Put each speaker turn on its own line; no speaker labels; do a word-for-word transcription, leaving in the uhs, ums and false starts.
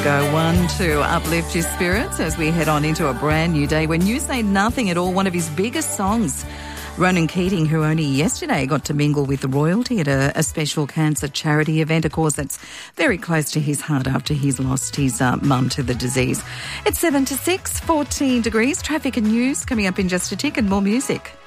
Go one to uplift your spirits as we head on into a brand new day. When You Say Nothing at All, one of his biggest songs. Ronan Keating, who only yesterday got to mingle with the royalty at a, a special cancer charity event. Of course, that's very close to his heart after he's lost his uh, mum to the disease. It's seven to six, fourteen degrees. Traffic and news coming up in just a tick and more music.